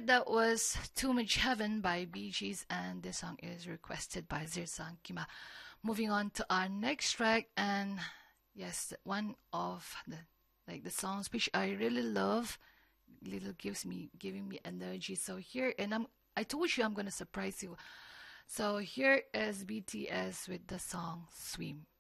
that was Too Much Heaven by Bee Gees, and this song is requested by Zirsang Kima. Moving on to our next track, and yes, one of the songs which I really love, little giving me energy. So here, and I told you I'm gonna surprise you. So here is BTS with the song Swim.